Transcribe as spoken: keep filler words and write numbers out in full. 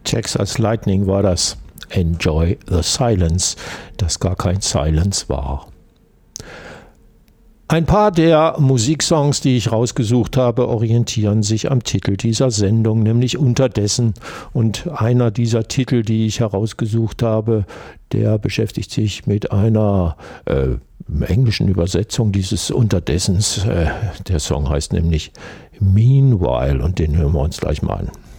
Texas Lightning war das. Enjoy the Silence, das gar kein Silence war. Ein paar der Musiksongs, die ich rausgesucht habe, orientieren sich am Titel dieser Sendung, nämlich Unterdessen. Und einer dieser Titel, die ich herausgesucht habe, der beschäftigt sich mit einer äh, englischen Übersetzung dieses Unterdessens. Äh, der Song heißt nämlich Meanwhile und den hören wir uns gleich mal an.